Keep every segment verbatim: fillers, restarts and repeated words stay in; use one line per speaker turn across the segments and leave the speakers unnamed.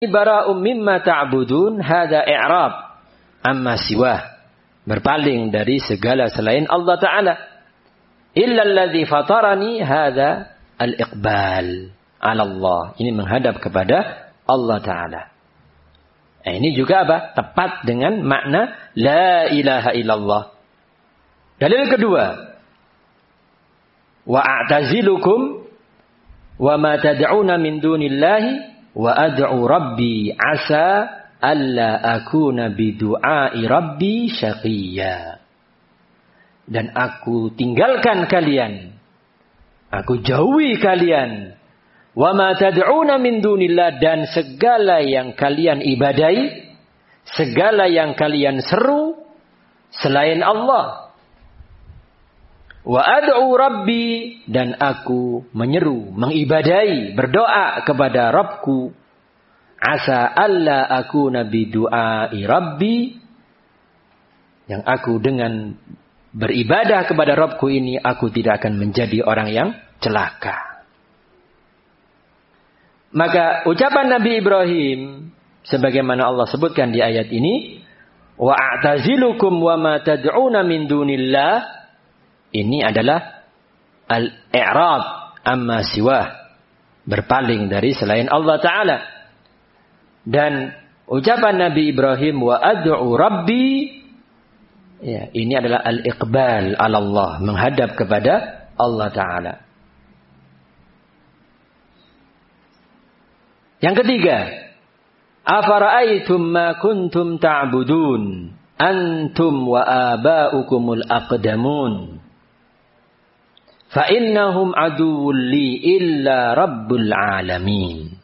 bara'um mimma ta'budun hadza i'rab amma siwah, berpaling dari segala selain Allah Ta'ala. Illa alladhi fatarani hadza al-iqbal 'ala Allah, ini menghadap kepada Allah Ta'ala. Nah, ini juga apa? Tepat dengan makna la ilaha illallah. Dalil kedua, wa a'tazilukum wa ma tad'una min dunillahi wa ad'u rabbi asa alla akuna bidu'ai rabbi syaqiyya. Dan aku tinggalkan kalian, aku jauhi kalian, wa ma tad'una min dunillah, dan segala yang kalian ibadai, segala yang kalian seru selain Allah. Wa ad'u rabbi, dan aku menyeru, mengibadai, berdoa kepada Rabbku. Asa alla akuna bidu'ai rabbi, yang aku dengan beribadah kepada Rabbku ini, aku tidak akan menjadi orang yang celaka. Maka ucapan Nabi Ibrahim, sebagaimana Allah sebutkan di ayat ini, wa a'tazilukum wa ma tad'una min dunillah, ini adalah al-i'rab amma siwah, berpaling dari selain Allah Ta'ala. Dan ucapan Nabi Ibrahim wa ad'u rabbi, ya, ini adalah al-iqbal ala Allah, menghadap kepada Allah Ta'ala. Yang ketiga, afara'aitum ma kuntum ta'budun antum wa aba'ukumul aqdamun fa innahum aduwwun li illa rabbul alamin.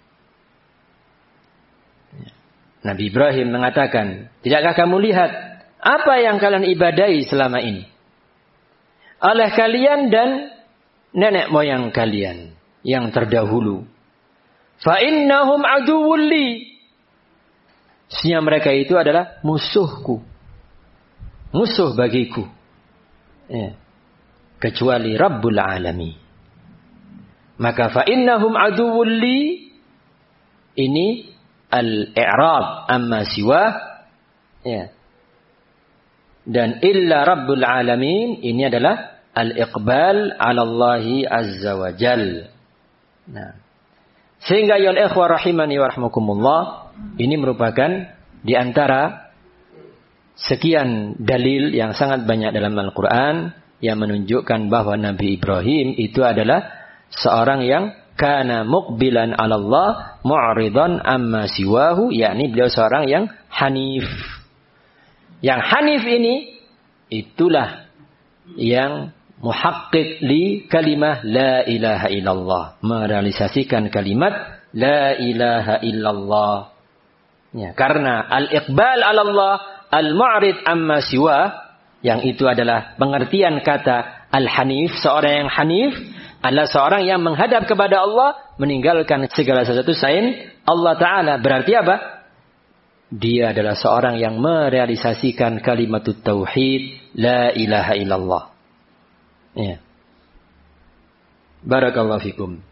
Nabi Ibrahim mengatakan, tidakkah kamu lihat apa yang kalian ibadai selama ini oleh kalian dan nenek moyang kalian yang terdahulu? Fa innahum aduwwun li, sesungguhnya mereka itu adalah musuhku, musuh bagiku, ya, kecuali Rabbul Alamin. Maka fa innahum aduwwun li, ini al-i'rab amma siwa, ya. Dan illa Rabbul Alamin, ini adalah al-iqbal ala Allahi azza wa jal. Nah, sehingga ya ikhwah rahimani wa rahmakumullah, ini merupakan di antara sekian dalil yang sangat banyak dalam Al-Quran yang menunjukkan bahwa Nabi Ibrahim itu adalah seorang yang kana muqbilan ala Allah mu'ridan amma siwahu, yakni beliau seorang yang hanif. Yang hanif ini itulah yang muhaqqiq li kalimah la ilaha illallah, merealisasikan kalimat la ilaha illallah. Ya, karena al-iqbal ala Allah, al-mu'rid amma siwa, yang itu adalah pengertian kata al-hanif. Seorang yang hanif adalah seorang yang menghadap kepada Allah, meninggalkan segala sesuatu selain Allah Ta'ala. Berarti apa? Dia adalah seorang yang merealisasikan kalimatut tauhid la ilaha illallah. Ya. Barakallahu fikum.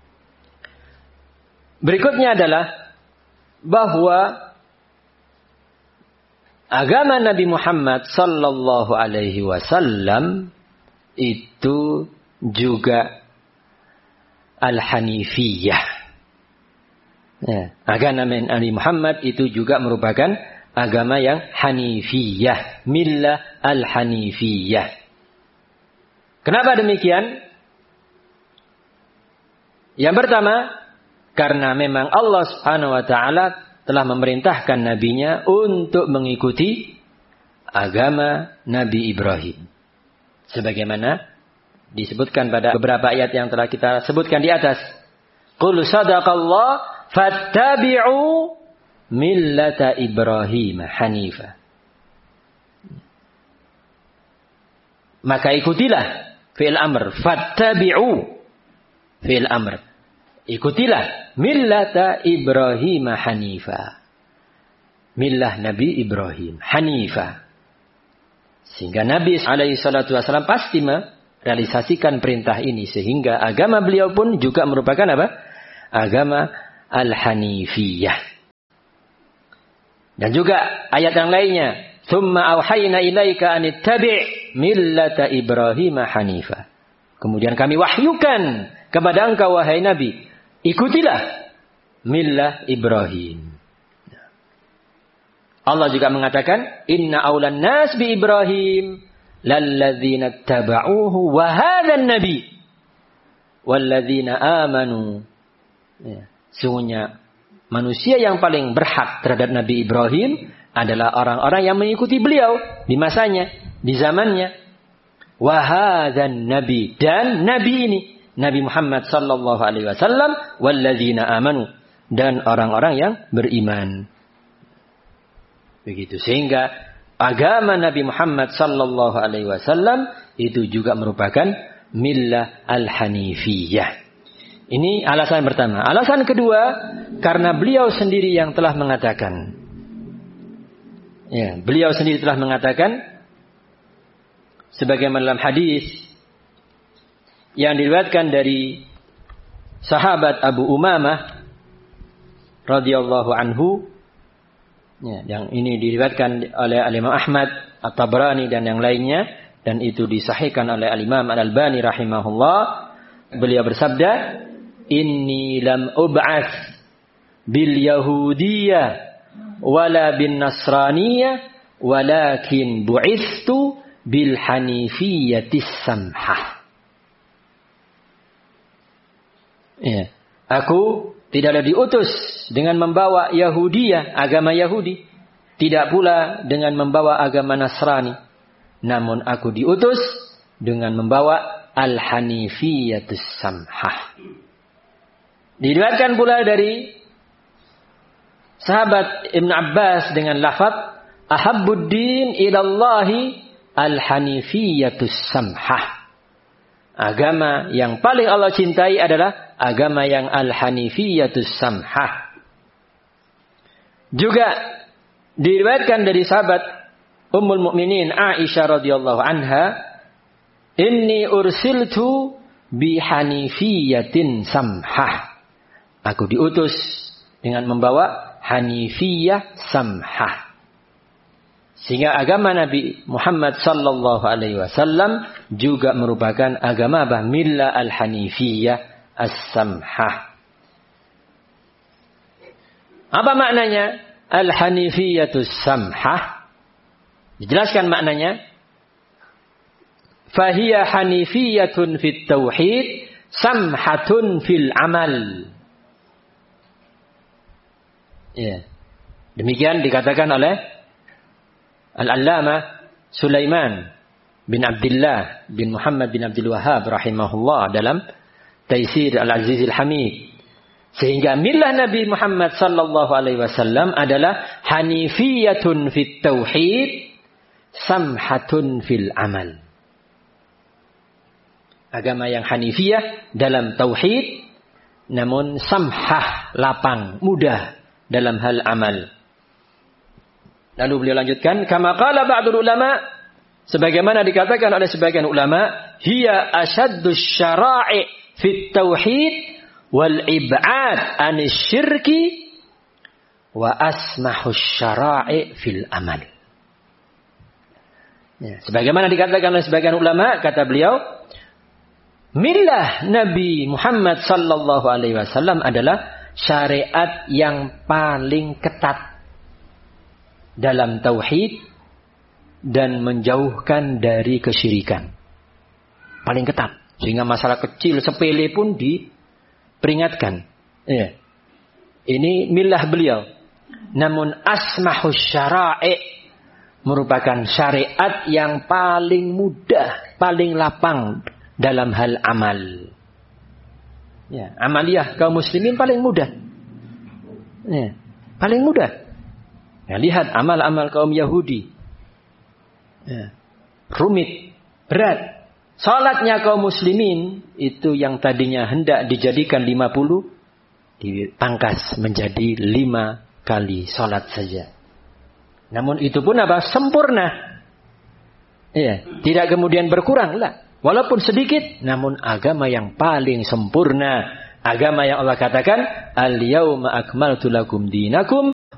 Berikutnya adalah bahwa agama Nabi Muhammad sallallahu alaihi wasallam itu juga al-hanifiyah. Ya. Agama Nabi Muhammad itu juga merupakan agama yang hanifiyah, millah al-hanifiyah. Kenapa demikian? Yang pertama, karena memang Allah Subhanahu wa taala telah memerintahkan nabinya untuk mengikuti agama Nabi Ibrahim. Sebagaimana disebutkan pada beberapa ayat yang telah kita sebutkan di atas. Qul sadaqallah fattabi'u millata Ibrahim hanifa. Maka ikutilah fi'il amr, fattabi'u fi'il amr, ikutilah millata Ibrahim hanifa, millah Nabi Ibrahim hanifa. Sehingga Nabi alaihi salatu wasallam pasti merealisasikan perintah ini, sehingga agama beliau pun juga merupakan apa? Agama al-hanifiyah. Dan juga ayat yang lainnya, "Tsumma auhayna ilaika an ittabi' millata Ibrahim hanifa." Kemudian kami wahyukan kepada engkau wahai Nabi, ikutilah millah Ibrahim. Allah juga mengatakan, "Inna aulan nas bi Ibrahim lalladzina tabauhu wa hadzan nabi walladzina amanu." Ya, sungguhnya manusia yang paling berhak terhadap Nabi Ibrahim adalah orang-orang yang mengikuti beliau di masanya, di zamannya. Wa hadzan nabi, dan nabi ini Nabi Muhammad sallallahu alaihi wasallam, walladzina amanu, dan orang-orang yang beriman. Begitu, sehingga agama Nabi Muhammad sallallahu alaihi wasallam itu juga merupakan millah al-hanifiyah. Ini alasan pertama. Alasan kedua, karena beliau sendiri yang telah mengatakan. Ya, beliau sendiri telah mengatakan sebagaimana dalam hadis yang diriwayatkan dari sahabat Abu Umamah radhiyallahu anhu, ya, yang ini diriwayatkan oleh Imam Ahmad, At-Tabrani dan yang lainnya, dan itu disahihkan oleh Imam Al-Albani rahimahullah. Beliau bersabda, "Inni lam ub'ats bil yahudiyyah wala bin nasraniyah walakin bu'itstu bil hanifiyyatis samhah." Ya, aku tidaklah diutus dengan membawa Yahudiyah, agama Yahudi, tidak pula dengan membawa agama Nasrani, namun aku diutus dengan membawa al-hanifiyyatus samhah. Diriwayatkan pula dari sahabat Ibn Abbas dengan lafaz, "Ahabbuddin ilallahi al-hanifiyyatus samhah." Agama yang paling Allah cintai adalah agama yang al-hanifiyyatus samhah. Juga diriwayatkan dari sahabat Ummul Mukminin Aisyah radhiyallahu anha, "Inni ursiltu bi hanifiyyatin samhah." Aku diutus dengan membawa hanifiyah samhah. Sehingga agama Nabi Muhammad sallallahu alaihi wasallam juga merupakan agama bah millah al-hanifiyah as-samhah. Apa maknanya al-hanifiyatus samhah? Dijelaskan maknanya. Fahiya hanifiyatun fit tauhid, samhatun fil amal. Ya. Demikian dikatakan oleh Al-Allamah Sulaiman bin Abdullah bin Muhammad bin Abdul Wahhab rahimahullah dalam Taisir Al-Azizil Hamid. Sehingga millah Nabi Muhammad sallallahu alaihi wasallam adalah hanifiyatun fit tauhid, samhatun fil amal. Agama yang hanifiyah dalam tauhid, namun samhah, lapang, mudah dalam hal amal. Lalu beliau lanjutkan, kama qala ba'dul ulama, sebagaimana dikatakan oleh sebagian ulama, hiya ashaddus syara'i fit tauhid wal ib'ad anis syirki wa asmahus syara'i fil amal. Ya, sebagaimana dikatakan oleh sebagian ulama, kata beliau, millah Nabi Muhammad sallallahu alaihi wasallam adalah syariat yang paling ketat dalam tauhid dan menjauhkan dari kesyirikan. Paling ketat. Sehingga masalah kecil sepele pun diperingatkan. Ya. Ini millah beliau. Namun asmahus syara'i merupakan syariat yang paling mudah, paling lapang dalam hal amal. Ya, amaliyah kaum muslimin paling mudah. Ya, paling mudah. Ya, lihat amal-amal kaum Yahudi. Ya, rumit, berat. Salatnya kaum muslimin itu yang tadinya hendak dijadikan lima puluh dipangkas menjadi lima kali salat saja. Namun itu pun apa? Sempurna. Ya, tidak kemudian berkurang lah. Walaupun sedikit, namun agama yang paling sempurna. Agama yang Allah katakan, al-yawma akmaltu lakum dinakum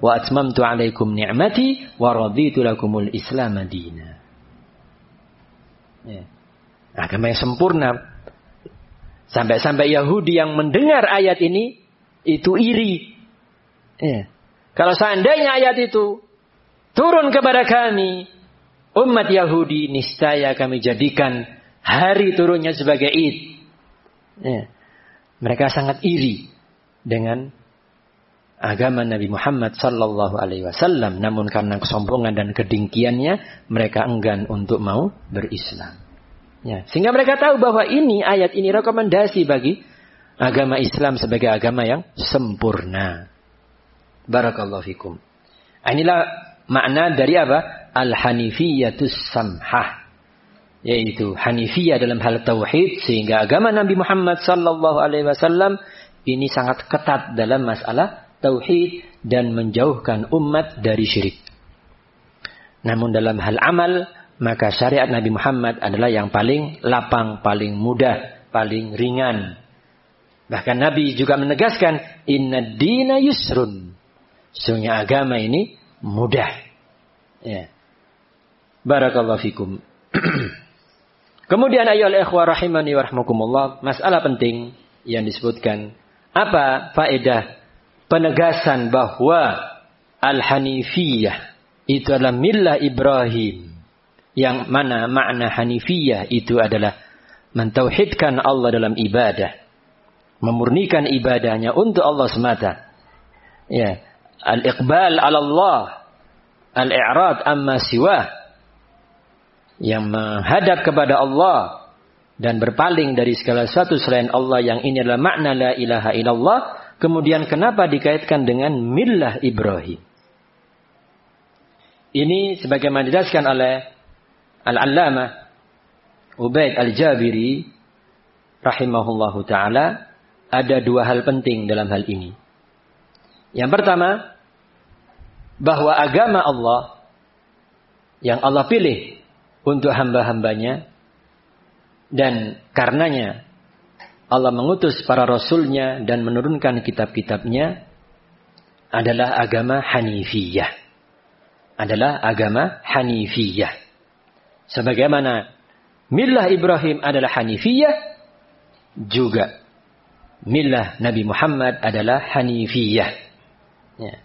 wa atmamtu 'alaikum ni'mati wa raditu lakumul Islam madina. Ya. Agama yang sempurna. Sampai-sampai Yahudi yang mendengar ayat ini itu iri. Ya. Kalau seandainya ayat itu turun kepada kami, umat Yahudi, niscaya kami jadikan hari turunnya sebagai Id. Ya. Mereka sangat iri dengan agama Nabi Muhammad sallallahu alaihi wasallam. Namun karena kesombongan dan kedengkiannya, mereka enggan untuk mau berislam. Ya. Sehingga mereka tahu bahwa ini, ayat ini rekomendasi bagi agama Islam sebagai agama yang sempurna. Barakallahu fikum. Inilah makna dari apa? Al-Hanifiyatus Samhah. Yaitu Hanifiyah dalam hal tauhid, sehingga agama Nabi Muhammad sallallahu alaihi wasallam ini sangat ketat dalam masalah tauhid dan menjauhkan umat dari syirik. Namun dalam hal amal, maka syariat Nabi Muhammad adalah yang paling lapang, paling mudah, paling ringan. Bahkan Nabi juga menegaskan, inna dina yusrun. Sesungguhnya agama ini mudah. Ya. Barakallahu fikum. Kemudian ayyuhal ikhwah rahimani wa rahmakumullah, masalah penting yang disebutkan. Apa faedah penegasan bahwa Al-Hanifiyah itu adalah millah Ibrahim? Yang mana makna Hanifiyah itu adalah mentauhidkan Allah dalam ibadah, memurnikan ibadahnya untuk Allah semata. Ya, al-iqbal 'ala Allah, al-i'rad amma siwah, yang menghadap kepada Allah dan berpaling dari segala sesuatu selain Allah, yang ini adalah makna la ilaha illallah. Kemudian kenapa dikaitkan dengan millah Ibrahim? Ini sebagaimana dijelaskan oleh Al-Allamah Ubaid Al-Jabiri rahimahullahu ta'ala, ada dua hal penting dalam hal ini. Yang pertama, bahwa agama Allah yang Allah pilih untuk hamba-hambanya, dan karenanya Allah mengutus para rasulnya dan menurunkan kitab-kitabnya, adalah agama Hanifiyah. Adalah agama Hanifiyah. Sebagaimana millah Ibrahim adalah Hanifiyah, juga millah Nabi Muhammad adalah Hanifiyah. Ya.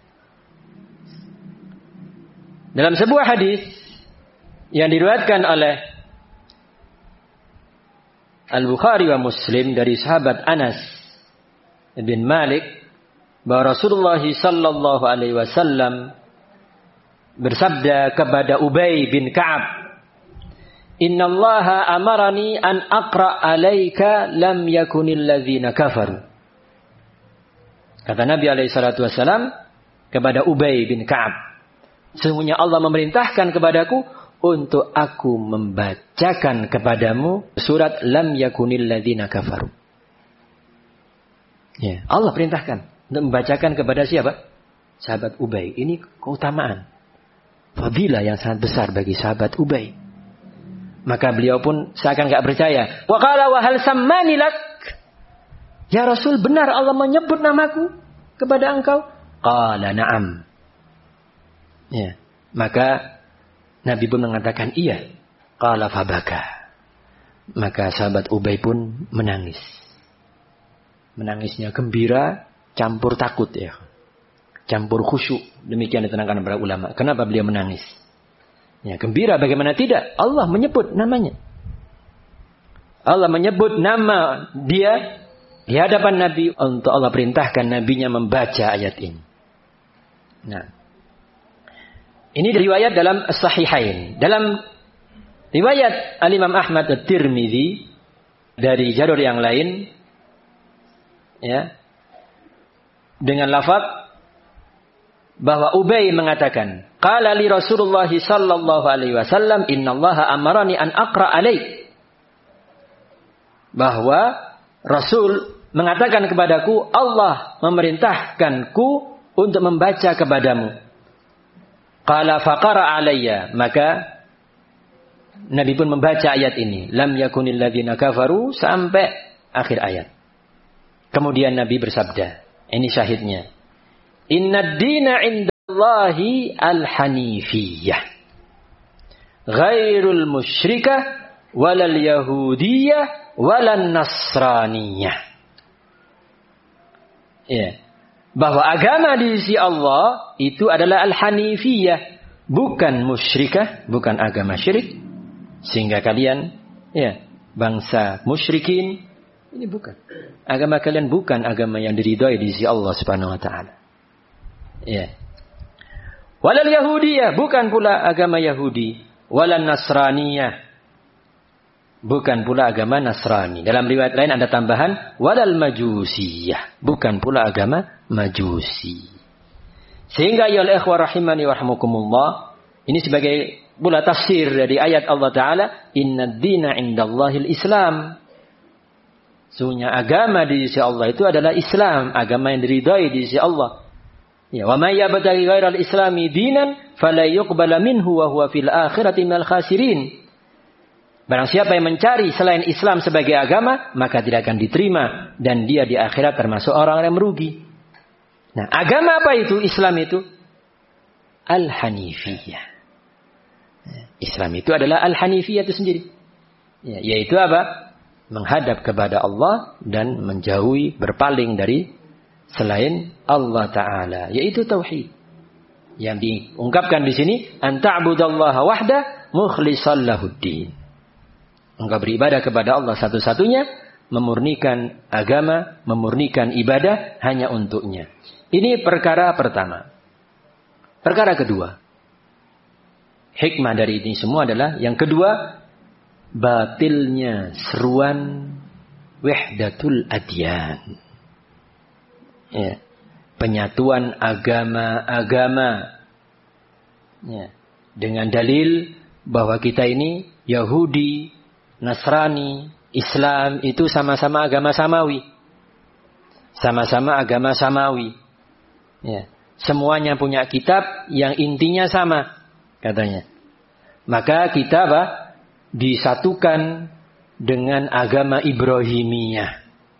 Dalam sebuah hadis yang diriwayatkan oleh Al-Bukhari wa Muslim dari sahabat Anas bin Malik, bahwa Rasulullah sallallahu alaihi wasallam bersabda kepada Ubay bin Ka'ab, innallaha amarani an aqra alaika lam yakunil ladzina kafaru. Kata Nabi alaihi salatu wasalam kepada Ubay bin Ka'ab, sesungguhnya Allah memerintahkan kepadaku untuk aku membacakan kepadamu surat lam yakunil ladzina kafaru. Ya, Allah perintahkan untuk membacakan kepada siapa? Sahabat Ubay. Ini keutamaan, fadilah yang sangat besar bagi sahabat Ubay. Maka beliau pun seakan enggak percaya. Wa qala wa hal sammani lak? Ya Rasul, benar Allah menyebut namaku kepada engkau? Qala na'am. Ya, maka Nabi pun mengatakan iya. Qala fabaka. Maka sahabat Ubay pun menangis. Menangisnya gembira campur takut, ya. Campur khusyuk. Demikian diterangkan para ulama. Kenapa beliau menangis? Ya, gembira bagaimana tidak? Allah menyebut namanya. Allah menyebut nama dia di hadapan Nabi, untuk Allah perintahkan nabinya membaca ayat ini. Nah, ini riwayat dalam As-Sahihain. Dalam riwayat Al-Imam Ahmad At-Tirmidzi dari jalur yang lain, ya, dengan lafaz bahwa Ubay mengatakan, qala li Rasulullah sallallahu alaihi wasallam innallaha amarani an aqra alaik. Bahwa Rasul mengatakan kepadaku, Allah memerintahkanku untuk membaca kepadamu. Qala faqara alayya, maka Nabi pun membaca ayat ini, lam yakunil ladzina kafaru, sampai akhir ayat. Kemudian Nabi bersabda, ini syahidnya, inna dina inda Allahi al-hanifiyah. Ghairul musyrikah walal yahudiyah walal nasraniyah. Ya. Bahwa agama di sisi Allah itu adalah al-hanifiyah. Bukan musyrikah, bukan agama syirik. Sehingga kalian, ya, bangsa musyrikin, ini bukan. Agama kalian bukan agama yang diridhai di sisi Allah Subhanahu wa taala. Ya. Walal yahudiyah, bukan pula agama Yahudi. Walal nasraniyah, bukan pula agama Nasrani. Dalam riwayat lain ada tambahan walal majusiyah, bukan pula agama Majusi. Sehingga ya ikhwah rahimani wa rahmukumullah, ini sebagai pula tafsir dari ayat Allah Ta'ala, innad dina indallahil Islam. Sesungguhnya agama di sisi Allah itu adalah Islam, agama yang diridhai di sisi Allah. Ya, wa may yabtaghi ghairal islami dinan fala yuqbala minhu wa huwa fil akhirati minal khasirin. Barang siapa yang mencari selain Islam sebagai agama, maka tidak akan diterima dan dia di akhirat termasuk orang yang merugi. Nah, agama apa itu? Islam itu Al-Hanifiyah. Islam itu adalah Al-Hanifiyah itu sendiri. Ya, yaitu apa? Menghadap kepada Allah dan menjauhi, berpaling dari selain Allah Ta'ala. Yaitu tauhid. Yang diungkapkan di sini, an ta'budallaha wahda mukhlishan lahuddin. Engkau beribadah kepada Allah satu-satunya, memurnikan agama, memurnikan ibadah hanya untuknya. Ini perkara pertama. Perkara kedua. Hikmah dari ini semua adalah, yang kedua, batilnya seruan wahdatul adyan. Ya. Penyatuan agama-agama. Ya. Dengan dalil bahwa kita ini Yahudi, Nasrani, Islam itu sama-sama agama samawi. Sama-sama agama samawi. Ya. Semuanya punya kitab yang intinya sama, katanya. Maka kita apa? Disatukan dengan agama Ibrahimiyah.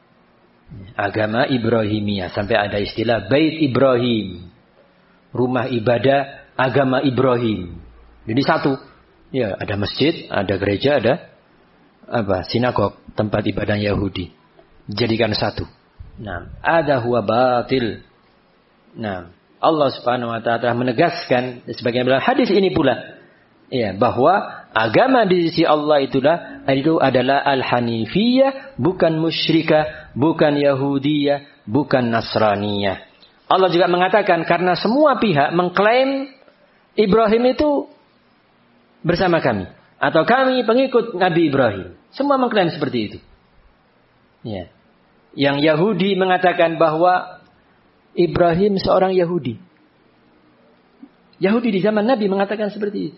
Agama Ibrahimiyah. Sampai ada istilah Bait Ibrahim. Rumah ibadah agama Ibrahim. Jadi satu. Ya, ada masjid, ada gereja, ada apa? Sinagog, tempat ibadah Yahudi. Jadikan satu. Nah, ada huwa batil. Nah, Allah Subhanahu wa taala telah menegaskan sebagian dalam hadis ini pula, ya, bahwa agama di sisi Allah itulah itu adalah al-hanifiyah, bukan musyrikah, bukan yahudiyah, bukan nasraniyah. Allah juga mengatakan karena semua pihak mengklaim Ibrahim itu bersama kami atau kami pengikut Nabi Ibrahim. Semua mengklaim seperti itu. Ya. Yang Yahudi mengatakan bahwa Ibrahim seorang Yahudi. Yahudi di zaman Nabi mengatakan seperti itu.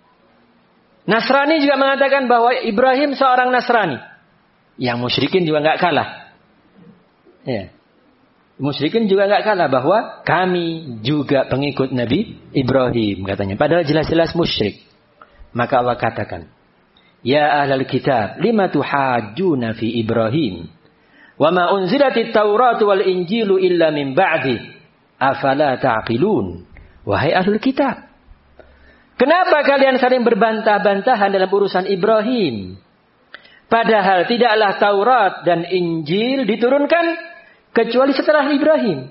Nasrani juga mengatakan bahwa Ibrahim seorang Nasrani. Yang musyrikin juga nggak kalah. Ya. Musyrikin juga nggak kalah bahwa kami juga pengikut Nabi Ibrahim, katanya. Padahal jelas-jelas musyrik. Maka Allah katakan, ya ahlal kitab, lima tuhajjuna fi Ibrahim. Wa ma unzilatit Tauratu wal Injilu illa min ba'di. Afala ta'qilun. Wahai ahlul kitab, kenapa kalian saling berbantah-bantahan dalam urusan Ibrahim? Padahal tidaklah Taurat dan Injil diturunkan kecuali setelah Ibrahim.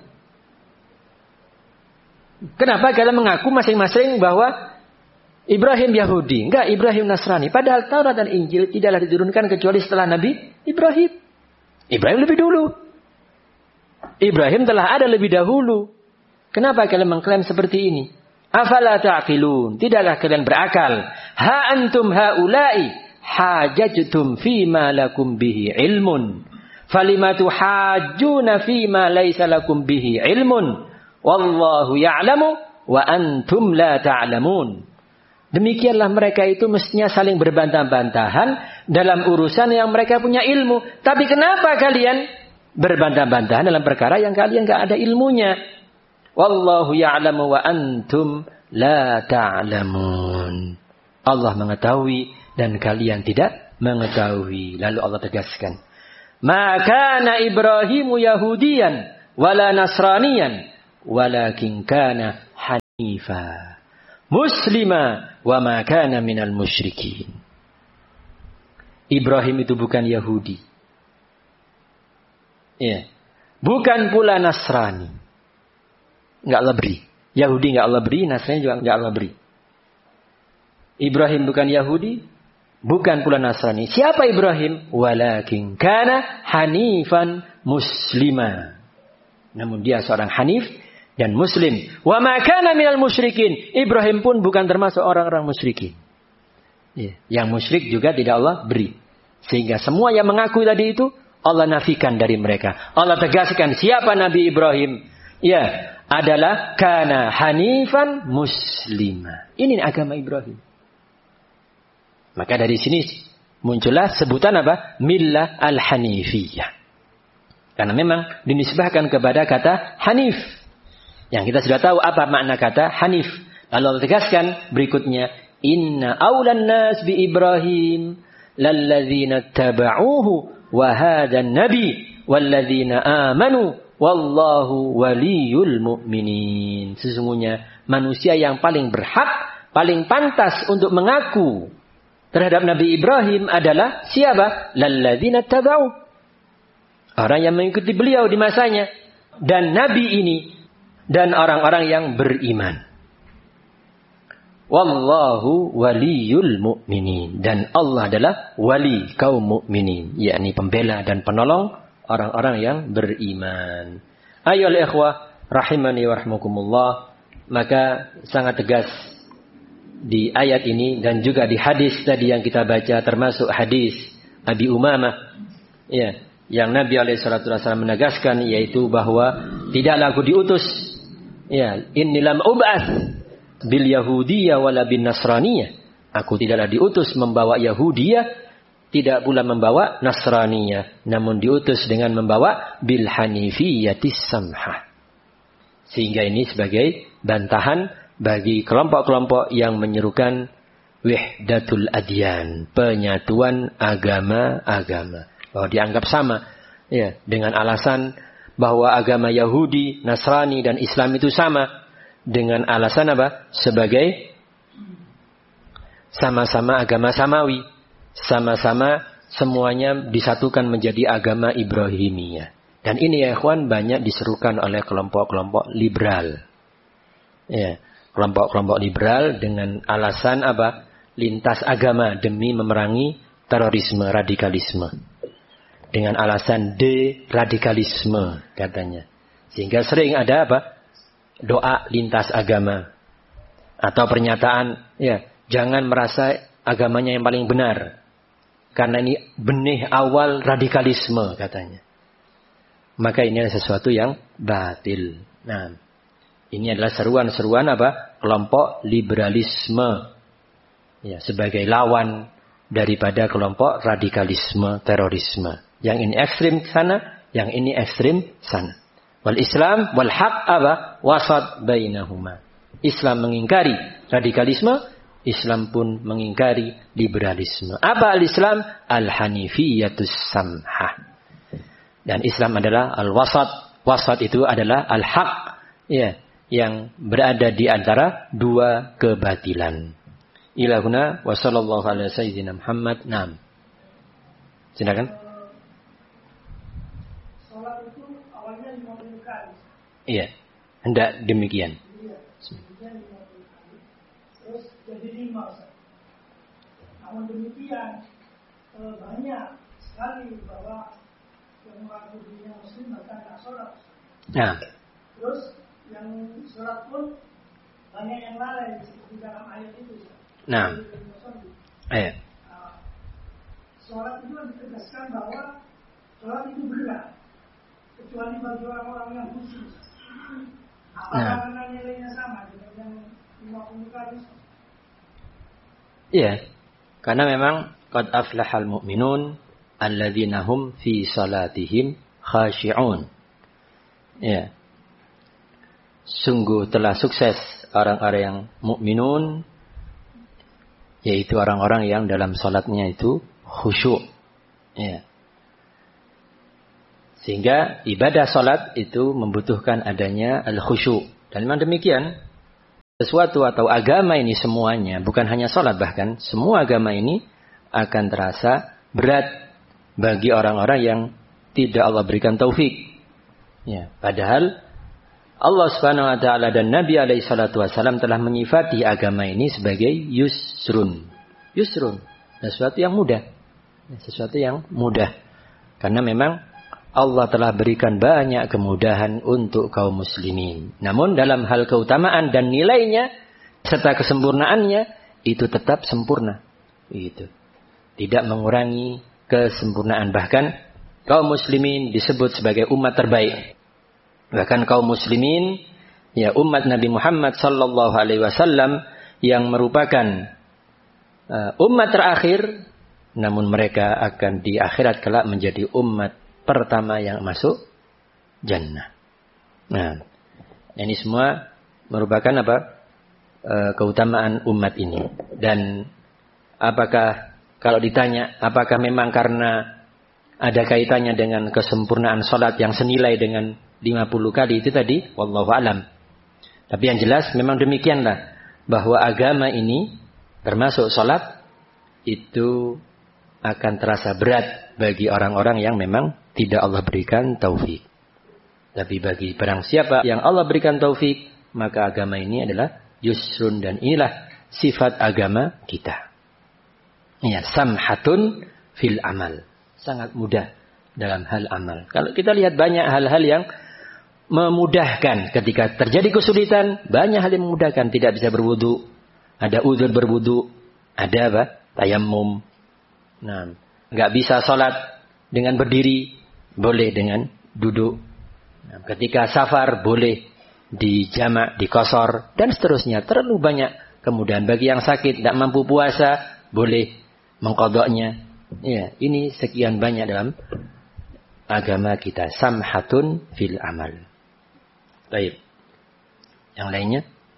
Kenapa kalian mengaku masing-masing bahwa Ibrahim Yahudi? Enggak, Ibrahim Nasrani. Padahal Taurat dan Injil tidaklah diturunkan kecuali setelah Nabi Ibrahim. Ibrahim lebih dulu. Ibrahim telah ada lebih dahulu. Kenapa kalian mengklaim seperti ini? Afala ta'qilun. Tidaklah kalian berakal. Ha antum haula'i hajajtum fima lakum bihi ilmun. Falima tuhajjuna fima laysa lakum bihi ilmun. Wallahu ya'lamu wa antum la ta'lamun. Demikianlah mereka itu mestinya saling berbantah-bantahan dalam urusan yang mereka punya ilmu. Tapi kenapa kalian berbantah-bantahan dalam perkara yang kalian enggak ada ilmunya? Wallahu ya'lamu wa antum la ta'lamun. Allah mengetahui dan kalian tidak mengetahui. Lalu Allah tegaskan, ma kana Ibrahimu Yahudiyan wala Nasraniyan walakin kana hanifa muslima wa ma kana minal musyrikin. Ibrahim itu bukan Yahudi. Ya. Bukan pula Nasrani. Enggak Allah beri. Yahudi enggak Allah beri, Nasrani juga enggak Allah beri. Ibrahim bukan Yahudi, bukan pula Nasrani. Siapa Ibrahim? Walakin kana hanifan muslima. Namun dia seorang hanif dan muslim. Wa ma kana minal musyrikin. Ibrahim pun bukan termasuk orang-orang musyrikin. Ya. Yang musyrik juga tidak Allah beri. Sehingga semua yang mengaku tadi itu Allah nafikan dari mereka. Allah tegaskan siapa Nabi Ibrahim? Ya, adalah kana hanifan muslima. Ini agama Ibrahim. Maka dari sini muncullah sebutan apa? Millah al-hanifiyah. Karena memang dinisbahkan kepada kata hanif. Yang kita sudah tahu apa makna kata hanif. Lalu Allah tegaskan berikutnya, inna awlan nas bi Ibrahim lalladzina taba'uhu wa hadan nabi walladzina amanu wallahu waliyul mu'minin. Sesungguhnya manusia yang paling berhak, paling pantas untuk mengaku terhadap Nabi Ibrahim adalah siapa? Lalladzina taba'u. Orang yang mengikuti beliau di masanya. Dan Nabi ini. Dan orang-orang yang beriman. Wallahu waliyul mu'minin. Dan Allah adalah wali kaum mukminin. Yakni pembela dan penolong orang-orang yang beriman. Ayyuhal ikhwah rahimani wa rahmakumullah. Maka sangat tegas di ayat ini dan juga di hadis tadi yang kita baca, termasuk hadis Abi Umamah, ya, yang Nabi alaihi salatu wasallam menegaskan, yaitu bahwa tidaklah aku diutus, ya, inni lam ub'ats bil yahudiyyah wala bin nasraniyah. Aku tidaklah diutus membawa Yahudiyah, tidak pula membawa Nasraniyah, namun diutus dengan membawa bil hanifiyatis samhah. Sehingga ini sebagai bantahan bagi kelompok-kelompok yang menyerukan wahdatul adyan, penyatuan agama-agama, bahwa dianggap sama, ya, dengan alasan bahwa agama Yahudi, Nasrani dan Islam itu sama, dengan alasan apa? Sebagai sama-sama agama samawi, sama-sama semuanya disatukan menjadi agama Ibrahimiyah. Dan ini ya ikhwan banyak diserukan oleh kelompok-kelompok liberal. Ya. Kelompok-kelompok liberal dengan alasan apa? Lintas agama demi memerangi terorisme, radikalisme. Dengan alasan deradikalisme katanya. Sehingga sering ada apa? Doa lintas agama. Atau pernyataan, ya, jangan merasa agamanya yang paling benar. Karena ini benih awal radikalisme katanya. Maka ini adalah sesuatu yang batil. Nah, ini adalah seruan-seruan apa? Kelompok liberalisme. Ya, sebagai lawan daripada kelompok radikalisme, terorisme. Yang ini ekstrim sana, yang ini ekstrim sana. Wal Islam wal haq apa? Wasat bainahuma. Islam mengingkari radikalisme, Islam pun mengingkari liberalisme. Apa al-Islam? Al-hanifiyatus samhah. Dan Islam adalah al-wasat. Wasat itu adalah al-haq. Ya. Yang berada di antara dua kebatilan. Ilahuna wa sallallahu ala sayyidina Muhammad. Naam. Silakan.
Salat itu awalnya lima puluh kali.
Iya. Hendak demikian.
Iya. Kemudian lima puluh kali. Terus jadi lima. Namun demikian eh, banyak sekali bahwa yang mengaku dirinya muslim bahkan tak sholat.
Nah.
Terus yang sholat pun banyak yang lalai seperti dalam ayat itu.
Nah, ayat.
Uh, sholat itu ditegaskan bahwa sholat itu berat, kecuali bagi orang-orang yang khusus. Apakah nah. karena nilainya sama dengan yang lima puluh kali?
Iya, karena memang qad aflahal mu'minun alladzina hum fi salatihim khashi'un. Iya. Sungguh telah sukses orang-orang yang mukminun, yaitu orang-orang yang dalam salatnya itu khusyuk. Ya. Sehingga ibadah salat itu membutuhkan adanya al-khusyuk. Dan memang demikian. sesuatu atau agama ini semuanya, bukan hanya sholat bahkan, semua agama ini akan terasa berat bagi orang-orang yang tidak Allah berikan taufik. Ya, padahal Allah Subhanahu wa taala dan Nabi alaihi salatu wasallam telah menyifati agama ini sebagai yusrun. Yusrun, sesuatu yang mudah. Sesuatu yang mudah. Karena memang Allah telah berikan banyak kemudahan untuk kaum muslimin. Namun dalam hal keutamaan dan nilainya serta kesempurnaannya itu tetap sempurna. Itu. Tidak mengurangi kesempurnaan. Bahkan kaum muslimin disebut sebagai umat terbaik. Bahkan kaum muslimin, ya umat Nabi Muhammad sallallahu alaihi wasallam yang merupakan uh, umat terakhir, namun mereka akan di akhirat kelak menjadi umat pertama yang masuk jannah. Nah, ini semua merupakan apa? Uh, keutamaan umat ini. Dan apakah kalau ditanya apakah memang karena ada kaitannya dengan kesempurnaan salat yang senilai dengan lima puluh kali itu tadi, wallahu alam. Tapi yang jelas memang demikianlah, bahwa agama ini termasuk salat itu akan terasa berat bagi orang-orang yang memang tidak Allah berikan taufik. Tapi bagi barang siapa yang Allah berikan taufik, maka agama ini adalah yusrun, dan inilah sifat agama kita. Ya, samhatun fil amal. Sangat mudah dalam hal amal. Kalau kita lihat banyak hal-hal yang memudahkan ketika terjadi kesulitan, banyak hal yang memudahkan. Tidak bisa berwudu, ada uzur berwudu, ada apa? Tayammum. Nah, nggak bisa sholat dengan berdiri, boleh dengan duduk. Nah, ketika safar boleh dijamak, dikosor, dan seterusnya. Terlalu banyak kemudahan. Bagi yang sakit, tidak mampu puasa, boleh mengqadha'nya. Ya, ini sekian banyak dalam agama kita. Samhatun fil amal. Baik. Yang lainnya?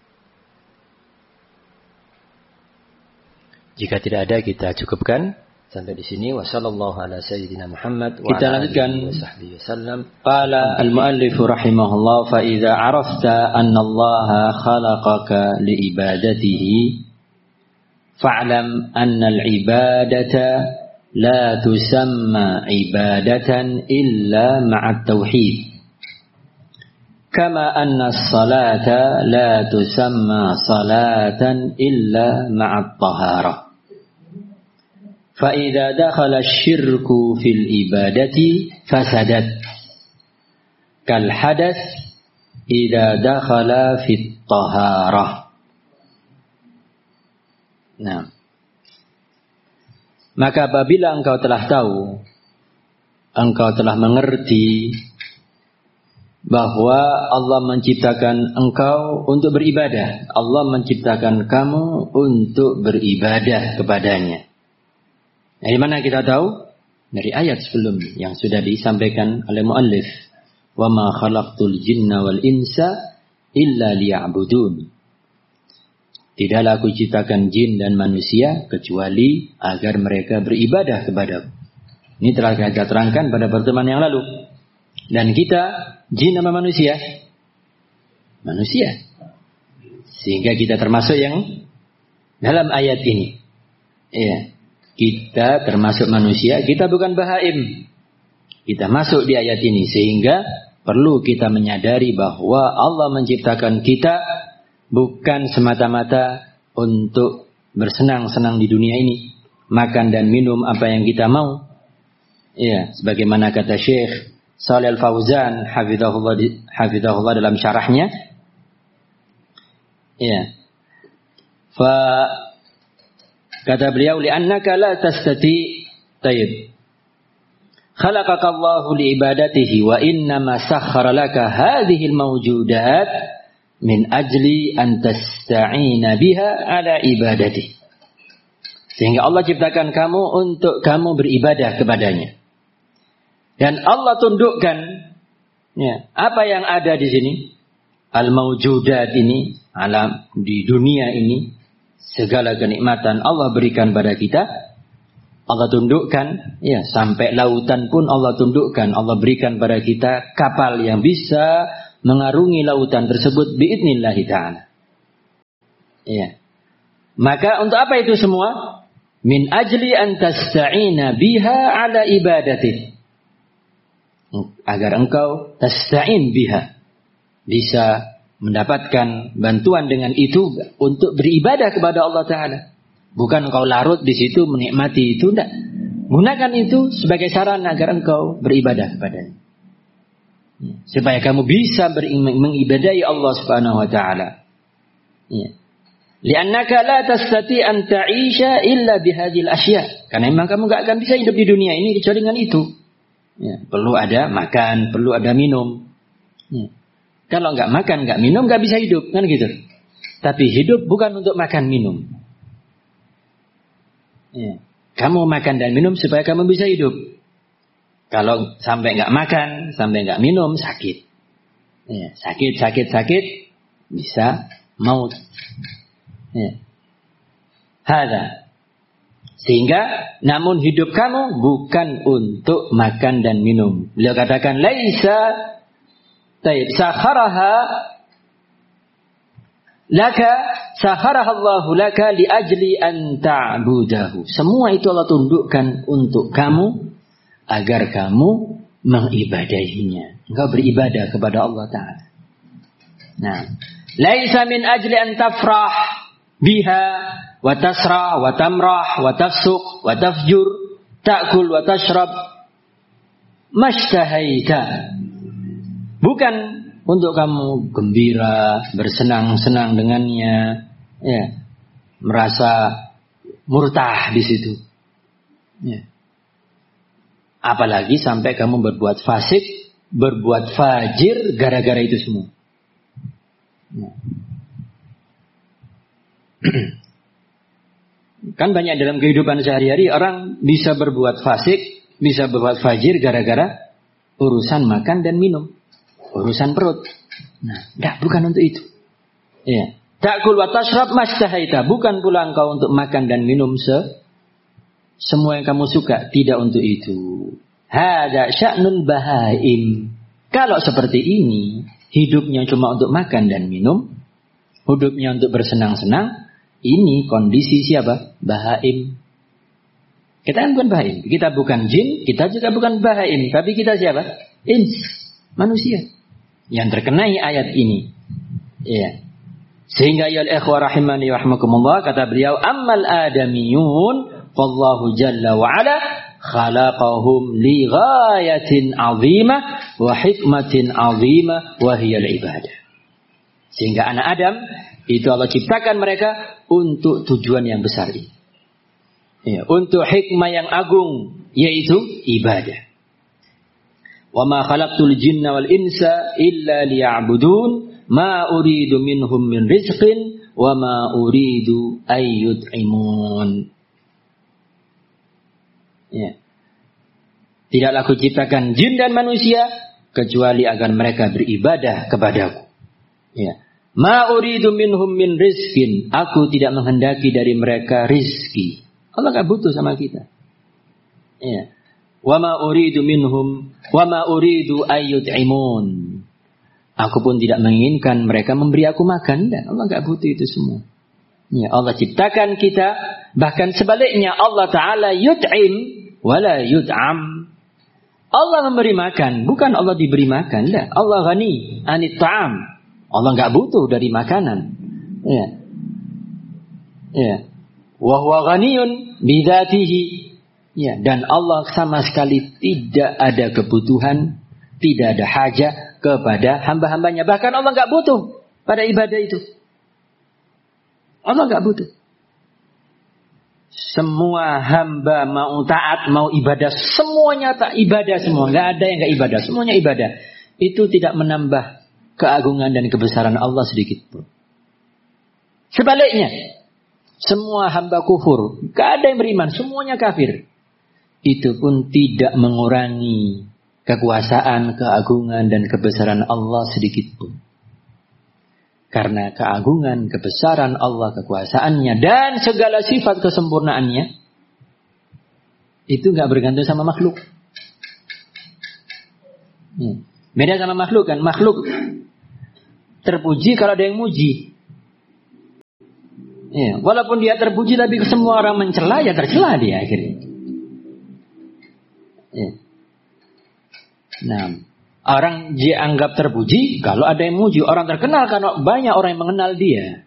Jika tidak ada, kita cukupkan sampai di sini. Wassallallahu ala sayyidina Muhammad wa
kita lanjutkan. Qala al-muallif rahimahullah, fa idza arafta anna Allah khalaqaka li ibadatihi fa'lam anna al-ibadata la tusamma ibadatan illa ma'a at-tauhid. Kama anna as-salata la tusamma salatan illa ma'a at-taharah. Fa idza dakhala asy-syirku fil ibadati fasadat. Kal hadath idza dakhala fit taharah. Nah, maka apabila engkau telah tahu, engkau telah mengerti bahwa Allah menciptakan engkau untuk beribadah. Allah menciptakan kamu untuk beribadah kepadanya. Dari mana kita tahu? Dari ayat sebelumnya yang sudah disampaikan oleh muallif. Wa ma khalaqtul jinna wal insa illa liya'budun. Tidaklah aku ciptakan jin dan manusia kecuali agar mereka beribadah kepadaku. Ini telah kita terangkan pada pertemuan yang lalu. Dan kita jin sama manusia? Manusia. Sehingga kita termasuk yang dalam ayat ini. Iya. Kita termasuk manusia, kita bukan bahaim. Kita masuk di ayat ini. Sehingga perlu kita menyadari bahwa Allah menciptakan kita bukan semata-mata untuk bersenang-senang di dunia ini. Makan dan minum apa yang kita mau. Iya. Sebagaimana kata Syekh Shalih Al-Fauzan hafizahullah, hafizahullah dalam syarahnya. Ya. Fa kata beliau, li'annaka la tastati tayyib. Khalaqaka Allahu li'ibadatihi wa inna ma sakhkhara laka hadhihi al-mawjudat min ajli an tasta'ina biha ala ibadatihi. Sehingga Allah ciptakan kamu untuk kamu beribadah kepadanya. Dan Allah tundukkan ya, apa yang ada di sini, al-mawjudat ini, alam di dunia ini, segala kenikmatan Allah berikan pada kita, Allah tundukkan, ya sampai lautan pun Allah tundukkan, Allah berikan pada kita kapal yang bisa mengarungi lautan tersebut biidznillah ta'ala. Ya. Maka untuk apa itu semua? Min ajli an tasta'ina biha ala ibadati. Agar engkau tasta'in biha. Bisa mendapatkan bantuan dengan itu untuk beribadah kepada Allah Ta'ala. Bukan engkau larut di situ menikmati itu, tidak. Gunakan itu sebagai sarana agar engkau beribadah kepadanya. Supaya kamu bisa mengibadahi Allah Subhanahu wa Ta'ala. Ya. Li'annaka la tastati an ta'isha illa bihadhil asya. Karena memang kamu enggak akan bisa hidup di dunia ini kecuali dengan itu. Ya, perlu ada makan, perlu ada minum. Ya. Kalau enggak makan, enggak minum, enggak bisa hidup, kan gitu. Tapi hidup bukan untuk makan minum. Ya. Kamu makan dan minum supaya kamu bisa hidup. Kalau sampai enggak makan, sampai enggak minum, sakit. Ya, sakit, sakit, sakit, bisa maut. Ya. Hada. Sehingga namun hidup kamu bukan untuk makan dan minum. Beliau katakan laisa taib sakharaha laka sakharaha Allahu laka li ajli an ta'budahu. Semua itu Allah tundukkan untuk kamu agar kamu mengibadahinya. Engkau beribadah kepada Allah Ta'ala. Nah, laisa min ajli an tafrah biha wa tasra wa tamrah wa tafsuq wa tafjur ta'kul wa tashrab mashtahaita. Bukan untuk kamu gembira, bersenang-senang dengannya, ya, merasa murtah di situ. Ya. Apalagi sampai kamu berbuat fasik, berbuat fajir gara-gara itu semua. Ya. Kan banyak dalam kehidupan sehari-hari orang bisa berbuat fasik, bisa berbuat fajir gara-gara urusan makan dan minum, urusan perut. Nah, enggak, bukan untuk itu. Ya. Ta'kul wa tashrab mashtahaita, bukan pula engkau untuk makan dan minum se semua yang kamu suka, tidak untuk itu. Hada sya'nul bahaim. Kalau seperti ini, hidupnya cuma untuk makan dan minum, hidupnya untuk bersenang-senang, ini kondisi siapa? Bahaim. Kita kan bukan bahaim. Kita bukan jin, kita juga bukan bahaim. Tapi kita siapa? Ins. Manusia. Yang terkenai ayat ini. Iya. Sehingga ya al-ikhwa rahimani wa rahmakumullah, kata beliau, ammal adamiyun fallahu jalla wa ala khalaqahum li ghayatin azimah wa hikmatin azimah wa hiya al-ibadah. Sehingga anak Adam itu Allah ciptakan mereka untuk tujuan yang besar ini. Ya, untuk hikmah yang agung, yaitu ibadah. Wa ma khalaqtul jinna wal insa illa liya'budun ma uridu minhum min rizqin wa ma uridu ay yut'imun. Ya. Tidaklah aku ciptakan jin dan manusia kecuali agar mereka beribadah kepadaku. Ya. Ma uridu minhum min rizkin. Aku tidak menghendaki dari mereka rizki. Allah enggak butuh sama kita. Ya. Wa ma uridu minhum wa ma uridu ayyut'imun. Aku pun tidak menginginkan mereka memberi aku makan, dan Allah enggak butuh itu semua. Ya, Allah ciptakan kita, bahkan sebaliknya Allah Ta'ala yut'im wala yut'am. Allah memberi makan, bukan Allah diberi makan. Enggak. Allah ghani anit ta'am. Allah enggak butuh dari makanan. Ya. Ya. Wa huwa ghaniyun bidzatihi. Ya, dan Allah sama sekali tidak ada kebutuhan, tidak ada hajat kepada hamba-hambanya. Bahkan Allah enggak butuh pada ibadah itu. Allah enggak butuh. Semua hamba mau taat, mau ibadah, semuanya tak ibadah semua. Enggak ada yang enggak ibadah, semuanya ibadah. Itu tidak menambah keagungan dan kebesaran Allah sedikit pun. Sebaliknya, semua hamba kufur, gak ada yang beriman, semuanya kafir. Itu pun tidak mengurangi kekuasaan, keagungan dan kebesaran Allah sedikit pun. Karena keagungan, kebesaran Allah, kekuasaannya dan segala sifat kesempurnaannya itu gak bergantung sama makhluk. Beda sama makhluk kan, makhluk terpuji kalau ada yang muji. Ya, walaupun dia terpuji tapi semua orang mencela, ya tercela dia akhirnya. Ya. Nah, orang dianggap terpuji kalau ada yang muji. Orang terkenal karena banyak orang yang mengenal dia.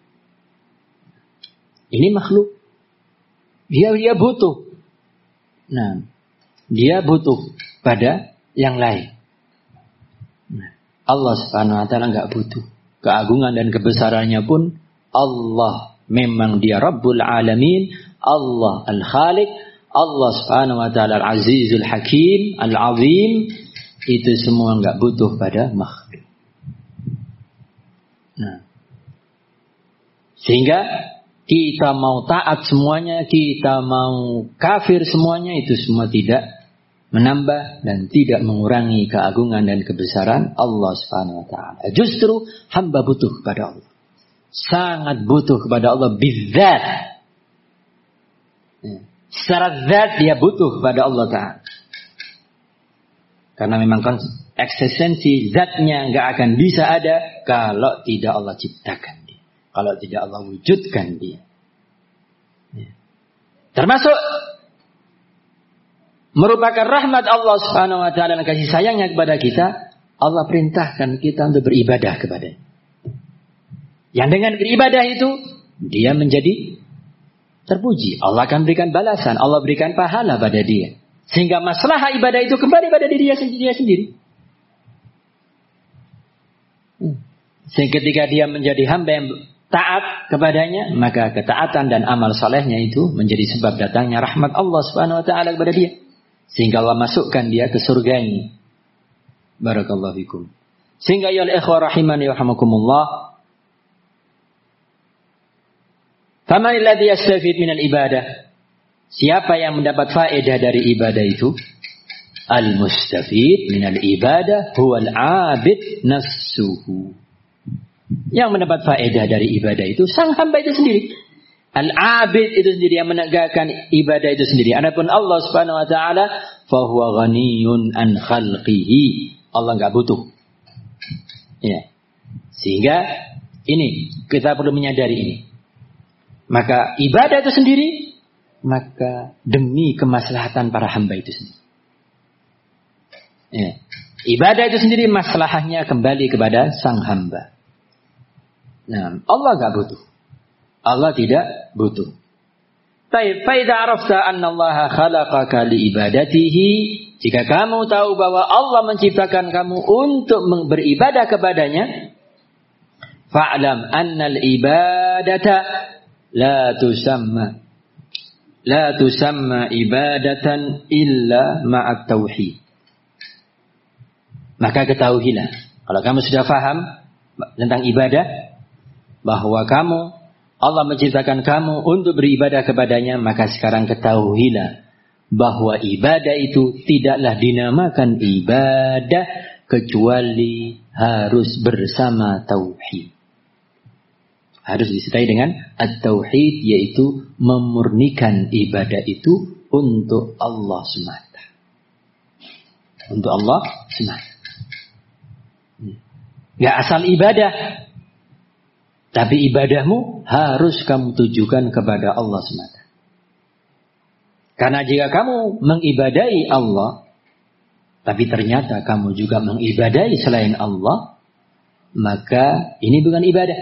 Ini makhluk. Dia dia butuh. Nah, dia butuh pada yang lain. Nah, Allah Subhanahu wa taala enggak butuh. Keagungan dan kebesarannya pun Allah memang dia Rabbul Alamin, Allah Al-Khaliq, Allah Subhanahu wa taala Al-Azizul Hakim, Al-Azim, itu semua enggak butuh pada makhluk. Nah, sehingga kita mau taat semuanya, kita mau kafir semuanya, itu semua tidak menambah dan tidak mengurangi keagungan dan kebesaran Allah Subhanahu wa taala. Justru hamba butuh kepada Allah. Sangat butuh kepada Allah bizzat. Secara zat dia butuh kepada Allah Ta'ala. Karena memang eksistensi zatnya nggak akan bisa ada kalau tidak Allah ciptakan dia. Kalau tidak Allah wujudkan dia. Termasuk merupakan rahmat Allah Subhanahu wa taala dan kasih sayangnya kepada kita, Allah perintahkan kita untuk beribadah kepadanya. Yang dengan beribadah itu dia menjadi terpuji. Allah akan berikan balasan, Allah berikan pahala pada dia. Sehingga masalah ibadah itu kembali pada diri dia sendiri. Sehingga ketika dia menjadi hamba yang taat kepadanya, maka ketaatan dan amal salehnya itu menjadi sebab datangnya rahmat Allah Subhanahu wa taala kepada dia. Sehingga Allah masukkan dia ke surganya. Barakallahu fikum. Sehingga ya ikhwah rahimani wa rahimakumullah, faman alladhi yastafid minal ibadah? Siapa yang mendapat faedah dari ibadah itu? Al-mustafid minal ibadah huwal abid nafsuhu. Yang mendapat faedah dari ibadah itu sang hamba itu sendiri. Al-abid itu sendiri yang menegakkan ibadah itu sendiri. Adapun Allah Subhanahu wa taala fa huwa ghaniyun an khalqihi. Allah enggak butuh. Ya. Sehingga ini kita perlu menyadari ini. Maka ibadah itu sendiri, maka demi kemaslahatan para hamba itu sendiri. Ya. Ibadah itu sendiri masalahnya kembali kepada sang hamba. Nah, Allah enggak butuh. Allah tidak butuh. Baik, fa idza arafta anna Allah khalaqaka li ibadatihi, jika kamu tahu bahwa Allah menciptakan kamu untuk beribadah kepadanya, fa'lam annal ibadata la tusamma la tusamma ibadatan illa ma'at tauhid. Maka ketahuilah, kalau kamu sudah faham tentang ibadah, bahwa kamu Allah menciptakan kamu untuk beribadah kepadanya, maka sekarang ketahuilah bahwa ibadah itu tidaklah dinamakan ibadah kecuali harus bersama tauhid. Harus disertai dengan at-tauhid, yaitu memurnikan ibadah itu untuk Allah semata. Untuk Allah semata. Gak asal ibadah, tapi ibadahmu harus kamu tujukan kepada Allah semata. Karena jika kamu mengibadahi Allah, tapi ternyata kamu juga mengibadahi selain Allah, maka ini bukan ibadah.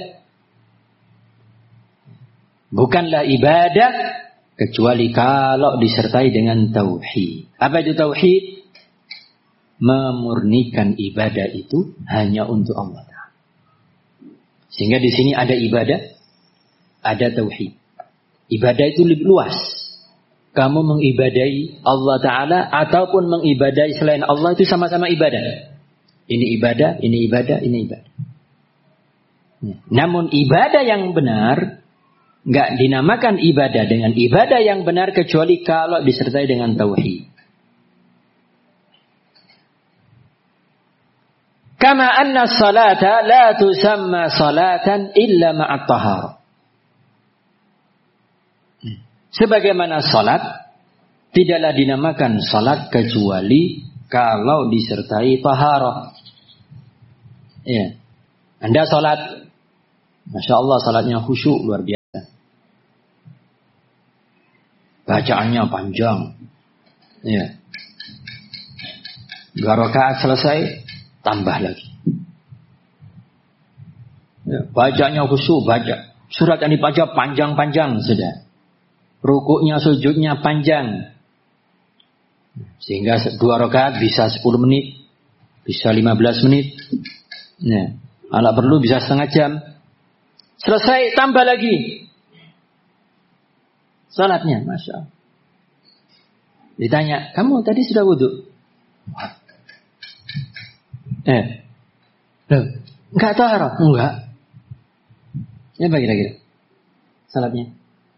Bukanlah ibadah kecuali kalau disertai dengan tauhid. Apa itu tauhid? Memurnikan ibadah itu hanya untuk Allah. Sehingga di sini ada ibadah, ada tauhid. Ibadah itu lebih luas. Kamu mengibadahi Allah Ta'ala ataupun mengibadahi selain Allah, itu sama-sama ibadah. Ini ibadah, ini ibadah, ini ibadah. Namun ibadah yang benar nggak dinamakan ibadah dengan ibadah yang benar kecuali kalau disertai dengan tauhid. Kama anna salata la tusamma salatan illa ma'at taharah. Sebagaimana salat tidaklah dinamakan salat kecuali kalau disertai taharah. Ya. Anda salat, Masya Allah salatnya khusyuk luar biasa. bacaannya panjang. Ya. Dua rakaat selesai, tambah lagi. Ya, bacanya khusyuk, baca. Surat yang dibaca panjang-panjang sudah. Rukuknya, sujudnya panjang. Sehingga dua rakaat bisa sepuluh menit, bisa lima belas menit. Ya. Kalau perlu bisa setengah jam. Selesai, tambah lagi. Salatnya, Masya Allah. Ditanya, kamu tadi sudah wudhu? Eh, loh, enggak taharah? Enggak. Ya apa kira-kira salatnya?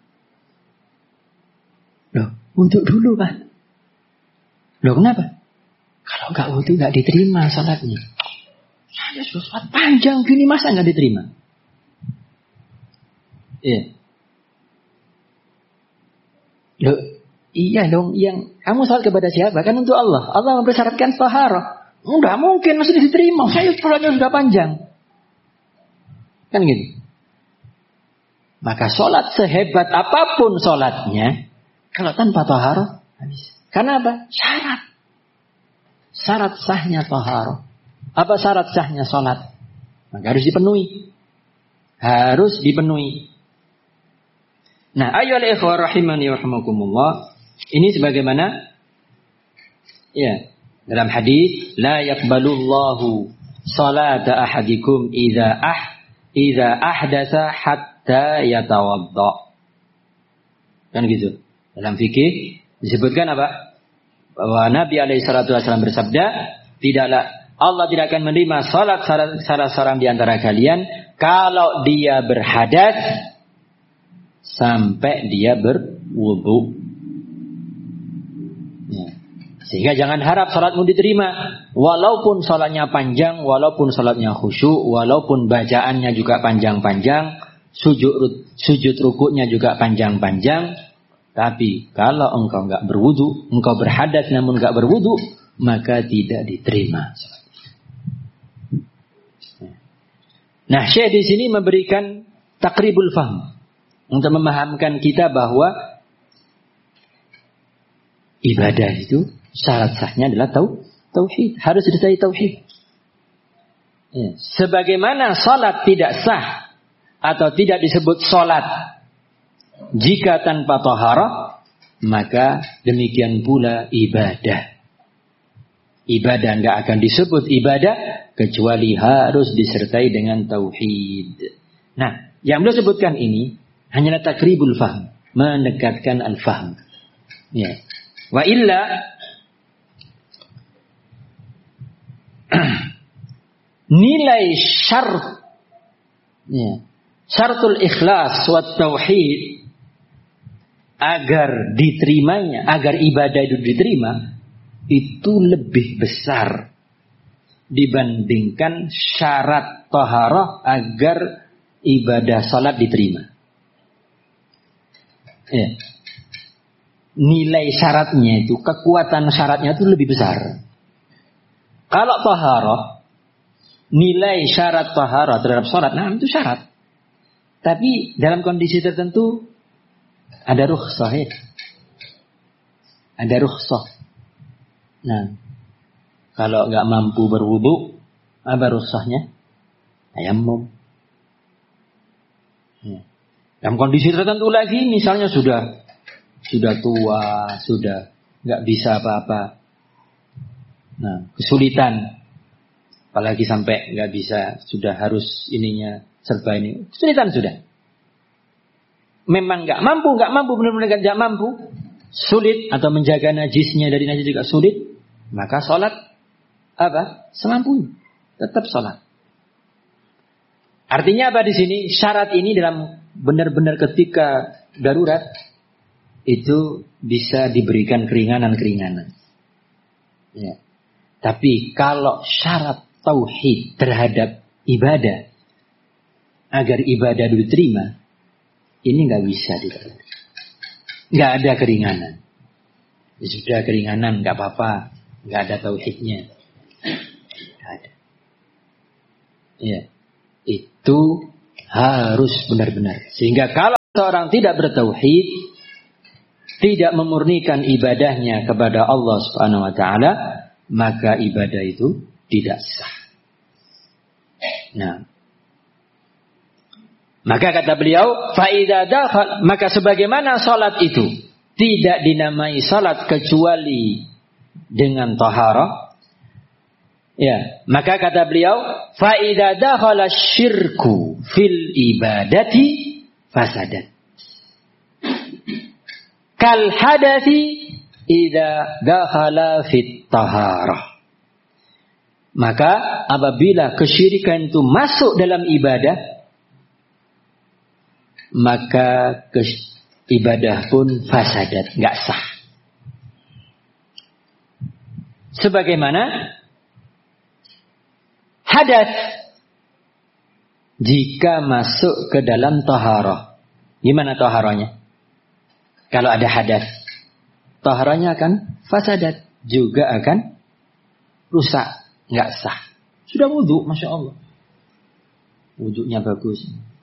Loh, wudhu dulu kan? Loh kenapa? Kalau enggak wudhu enggak diterima salatnya. Saya sudah salat panjang gini masa enggak diterima? Iya. Loh, iya dong, yang kamu salat kepada siapa? Kan untuk Allah. Allah mempersyaratkan taharah. Enggak mungkin masih diterima. Saya salatnya sudah panjang. Kan gitu. Maka salat sehebat apapun salatnya, kalau tanpa taharah habis. Karena apa? Syarat. Syarat sahnya taharah. Apa syarat sahnya salat? Maka harus dipenuhi. Harus dipenuhi. Nah, ayyuhal ikhwah rahimani wa rahimakumullah. Ini sebagaimana ya, dalam hadis la yaqbalullahu salata ahadikum idza ah idza ahdatsa hatta yatawadda. Kan gitu. Dalam fikih disebutkan apa? Bahwa Nabi alaihi salatu wasallam bersabda, tidaklah Allah tidak akan menerima salat salah seorang di antara kalian kalau dia berhadas sampai dia berwudu. Ya. Sehingga jangan harap salatmu diterima, walaupun salatnya panjang, walaupun salatnya khusyuk, walaupun bacaannya juga panjang-panjang, sujud sujud rukuknya juga panjang-panjang. Tapi kalau engkau enggak berwudu, engkau berhadas namun enggak berwudu, maka tidak diterima. Nah, Syekh di sini memberikan takribul fahm untuk memahamkan kita bahwa ibadah itu syarat sahnya adalah tau, tauhid. Harus disertai tauhid. Ya. Sebagaimana salat tidak sah atau tidak disebut salat jika tanpa taharah, maka demikian pula ibadah. Ibadah enggak akan disebut ibadah kecuali harus disertai dengan tauhid. Nah, yang beliau sebutkan ini hanyalah takribul fahm, mendekatkan al-fahm. Ya. Wa illa nilai syarat, ya, syaratul ikhlas wa tauhid agar diterimanya, agar ibadah itu diterima, itu lebih besar dibandingkan syarat taharah agar ibadah salat diterima. Ya. Nilai syaratnya itu, kekuatan syaratnya itu lebih besar. Kalau taharah, nilai syarat taharah terhadap salat, nah itu syarat. Tapi dalam kondisi tertentu ada rukhsah ya. Ada rukhsah. Nah, kalau nggak mampu berwudu, apa rukhsahnya? Tayammum. Ya. Dalam kondisi tertentu lagi, misalnya sudah sudah tua, sudah nggak bisa apa-apa. Nah, kesulitan, apalagi sampai nggak bisa, sudah harus ininya serba ini, kesulitan sudah. Memang nggak mampu, nggak mampu, benar-benar nggak mampu, sulit atau menjaga najisnya dari najis juga sulit, maka sholat apa? Semampunya, tetap sholat. Artinya apa di sini? Syarat ini dalam benar-benar ketika darurat itu bisa diberikan keringanan-keringanan. Ya. Tapi kalau syarat tauhid terhadap ibadah agar ibadah diterima, ini nggak bisa diterima. Nggak ada keringanan. Ya sudah keringanan nggak apa-apa, nggak ada tauhidnya. Nggak ada. Ya, itu harus benar-benar. Sehingga kalau seorang tidak bertauhid, tidak memurnikan ibadahnya kepada Allah Subhanahu wa taala, maka ibadah itu tidak sah. Nah, maka kata beliau, fa idza dakhal, maka sebagaimana salat itu tidak dinamai salat kecuali dengan taharah. Ya, maka kata beliau, fa idza dakhala syirku fil ibadati fasadat. Kal hadathi idza dakhala fit taharah. Maka apabila kesyirikan itu masuk dalam ibadah, maka kes- ibadah pun fasadat, enggak sah. Sebagaimana hadas jika masuk ke dalam taharah. Gimana taharahnya? Kalau ada hadas, taharahnya akan fasadat, juga akan rusak, enggak sah. Sudah wudu, Masya Allah, wudunya bagus,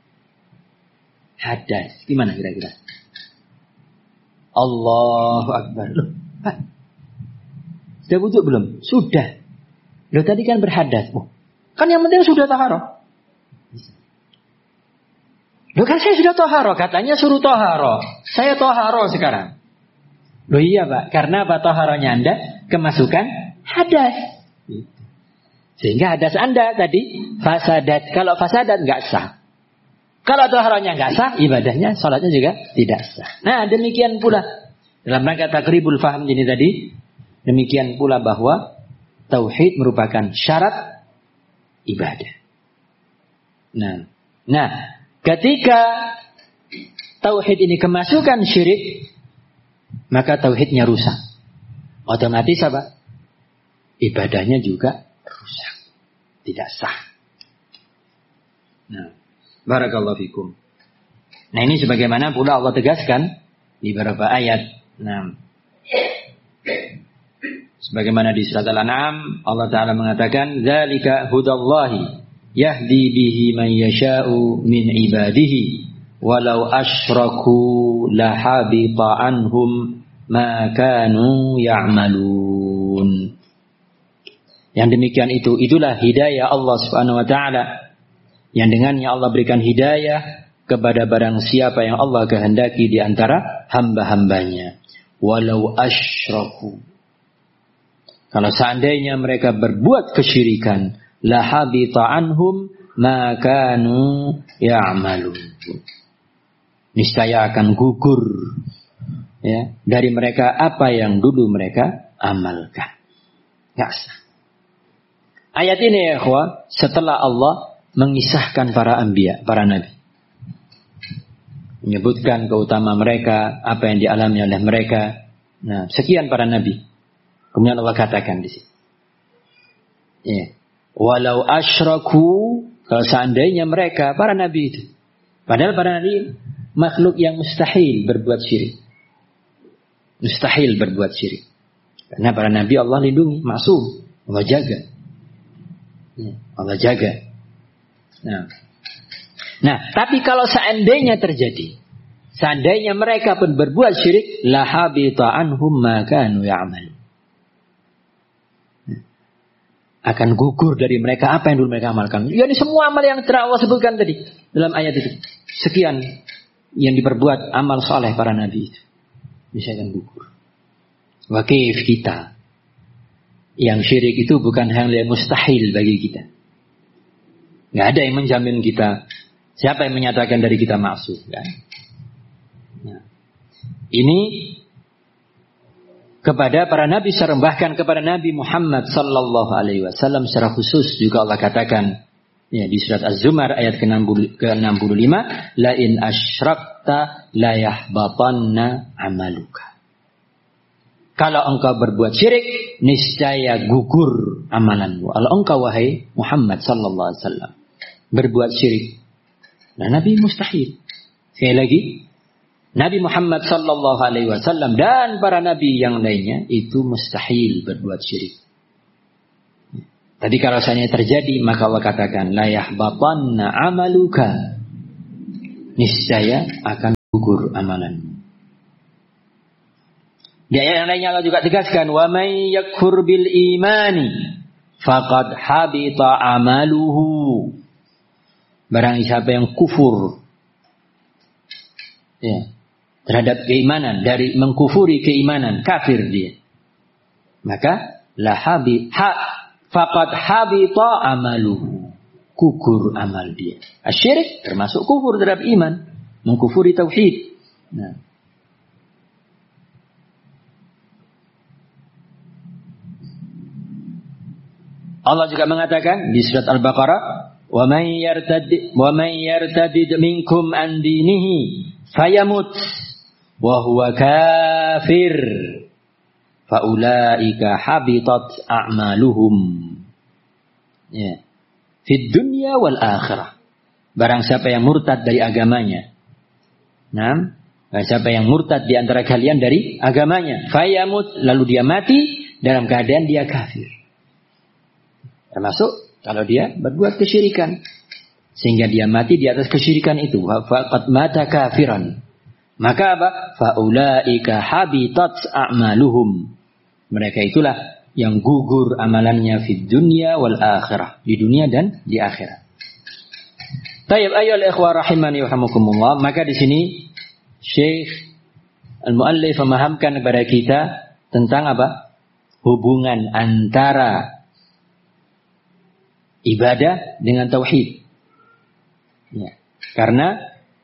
hadas, gimana kira-kira? Allahu Akbar. Loh, Pak, sudah wudu belum? Sudah. Loh, tadi kan berhadas. Oh, kan yang penting sudah taharah. Loh, kan saya sudah taharah, katanya suruh taharah. Saya taharah sekarang. Loh iya Pak, karena apa taharahnya Anda? Kemasukan hadas. Sehingga hadas Anda tadi fasadat. Kalau fasadat enggak sah. Kalau taharahnya enggak sah, ibadahnya, salatnya juga tidak sah. Nah, demikian pula dalam rangka takribul faham ini tadi, demikian pula bahwa tauhid merupakan syarat ibadah. Nah, nah, ketika tauhid ini kemasukan syirik, maka tauhidnya rusak. Otomatis apa? Ibadahnya juga rusak, tidak sah. Nah, barakallahu fikum. Nah, ini sebagaimana pula Allah tegaskan di beberapa ayat. Nah, sebagaimana di surat Al-An'am, Allah Ta'ala mengatakan, "Dzalika hudallahi yahdi bihi man yasha'u min ibadihi walau asyraku lahabita anhum ma kanu ya'malun." Yang demikian itu, itulah hidayah Allah Subhanahu wa taala, yang dengannya Allah berikan hidayah kepada barang siapa yang Allah kehendaki di antara hamba-hambanya. Walau asyraku, kalau seandainya mereka berbuat kesyirikan, lahabita anhum ma kanu ya'malun, niscaya akan gugur ya dari mereka apa yang dulu mereka amalkan. Enggak sah. Ayat ini ya ikhwah, setelah Allah mengisahkan para anbiya, para nabi, menyebutkan keutamaan mereka, apa yang dialami oleh mereka. Nah, sekian para nabi. Kemudian Allah katakan di sini, ya, walau asyraku, kalau seandainya mereka, para nabi itu, padahal para nabi makhluk yang mustahil berbuat syirik, mustahil berbuat syirik, karena para nabi Allah lindungi, maksum, Allah jaga, ya, Allah jaga. Nah, nah, tapi kalau seandainya terjadi, seandainya mereka pun berbuat syirik, lahabita anhum ma kanu ya'malun, akan gugur dari mereka apa yang dulu mereka amalkan. Ya, ini semua amal yang telah Allah sebutkan tadi dalam ayat itu. Sekian yang diperbuat amal saleh para nabi itu, bisa akan gugur. Wakif kita yang syirik itu bukan hal yang mustahil bagi kita. Nggak ada yang menjamin kita. Siapa yang menyatakan dari kita maksud kan? Nah, ini kepada para nabi, bahkan kepada Nabi Muhammad sallallahu alaihi wasallam secara khusus juga Allah katakan ya di surat Az-Zumar ayat ke enam puluh lima, la in asyrakta la yahbatanna amaluka. Kalau engkau berbuat syirik, niscaya gugur amalanmu. Kalau engkau wahai Muhammad sallallahu alaihi wasallam berbuat syirik, nah Nabi mustahil. Sekali lagi, Nabi Muhammad sallallahu alaihi wasallam dan para nabi yang lainnya itu mustahil berbuat syirik. Tadi kalau seandainya terjadi, maka Allah katakan la yahbatanna amaluka, niscaya akan gugur amalanmu. Di ayat yang lainnya Allah juga tegaskan, wa may yakfur bil imani faqad habita amaluhu. Barang siapa yang kufur ya, terhadap keimanan, dari mengkufuri keimanan, kafir dia, maka la habi ha faqad habita amaluhu, gugur amal dia. Asyirik termasuk kufur terhadap iman, mengkufuri tauhid. Nah, Allah juga mengatakan di surat Al-Baqarah, "Wa may yartad wa may yartadid minkum an dinihi fayamut wa huwa kafir fa ulaika habitat a'maluhum." Ya. Fid dunya wal akhirah. Barang siapa yang murtad dari agamanya. Nah, barang siapa yang murtad di antara kalian dari agamanya, fayamut, lalu dia mati dalam keadaan dia kafir. Termasuk kalau dia berbuat kesyirikan. Sehingga dia mati di atas kesyirikan itu. Faqad mata kafiran. Maka apa? Faulaika habitat a'maluhum. Mereka itulah yang gugur amalannya fid dunya wal akhirah. Di dunia dan di akhirat. Tayyib ayyuhal ikhwah rahimani wa rahimakumullah. Maka di sini Syekh Al-Muallif memahamkan kepada kita tentang apa? Hubungan antara ibadah dengan tauhid. Ya. Karena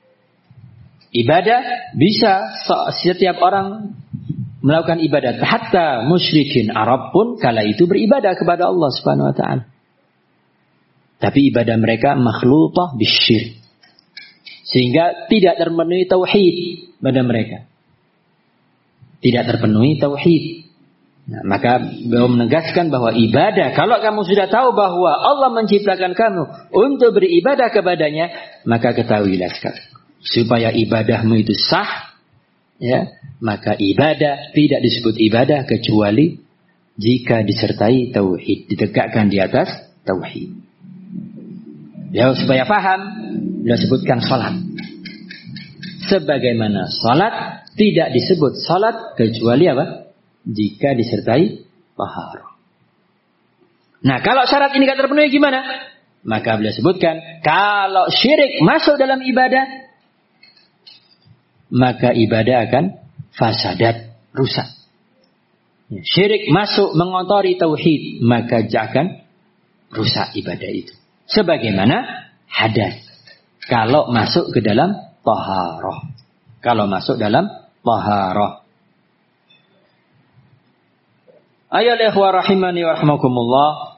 ibadah bisa setiap orang melakukan ibadah. Hatta musyrikin Arab pun kala itu beribadah kepada Allah Subhanahu wa taala. Tapi ibadah mereka makhlutah bisyirk. Sehingga tidak terpenuhi tauhid pada mereka. Tidak terpenuhi tauhid. Nah, maka beliau menegaskan bahwa ibadah, kalau kamu sudah tahu bahwa Allah menciptakan kamu untuk beribadah kepadanya, maka ketahuilah sekarang, supaya ibadahmu itu sah, ya, maka ibadah tidak disebut ibadah kecuali jika disertai tauhid, ditegakkan di atas tauhid. Ya, supaya paham, beliau sebutkan salat. Sebagaimana salat tidak disebut salat kecuali apa? Jika disertai taharah. Nah, kalau syarat ini tidak terpenuhi gimana? Maka beliau sebutkan, kalau syirik masuk dalam ibadah, maka ibadah akan fasadat, rusak. Syirik masuk mengotori tauhid, maka akan rusak ibadah itu. Sebagaimana hadas, kalau masuk ke dalam taharah. Kalau masuk dalam taharah. Ayolah ikhwah rahimani wa rahimakumullah.